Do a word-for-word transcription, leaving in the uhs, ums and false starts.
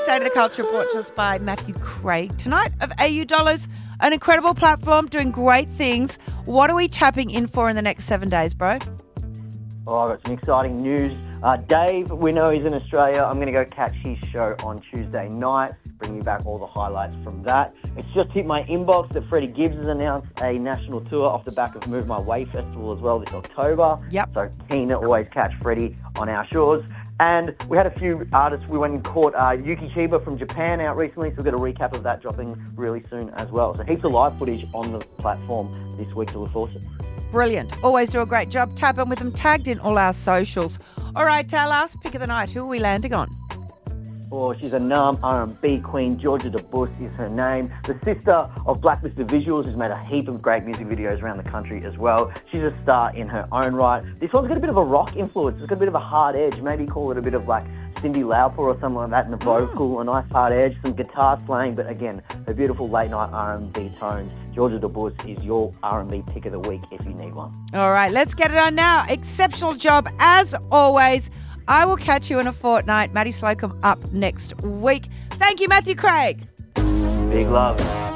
State of the Culture brought to us by Matthew Craig tonight of A U Dollars, an incredible platform doing great things. What are we tapping in for in the next seven days, bro? Oh, I've got some exciting news. Uh, Dave, we know he's in Australia. I'm going to go catch his show on Tuesday night, bring you back all the highlights from that. It's just hit my inbox that Freddie Gibbs has announced a national tour off the back of Move My Way Festival as well this October. Yep. So keen to always catch Freddie on our shores. And we had a few artists. We went and caught uh, Yuki Chiba from Japan out recently, so we've got a recap of that dropping really soon as well. So heaps of live footage on the platform this week to look forward to. Brilliant. Always do a great job tapping with them, tagged in all our socials. All right, our last pick of the night. Who are we landing on? Oh, she's a Nam R and B queen. Georgia DeBuss is her name. The sister of Blacklisted Visuals, who's made a heap of great music videos around the country as well. She's a star in her own right. This one's got a bit of a rock influence. It's got a bit of a hard edge. Maybe call it a bit of like Cyndi Lauper or something like that in the vocal. A nice hard edge, some guitar slang, but again, her beautiful late night R and B tones. Georgia DeBuss is your R and B pick of the week if you need one. All right, let's get it on now. Exceptional job as always. I will catch you in a fortnight. Maddie Slocum up next week. Thank you, Matthew Craig. Big love.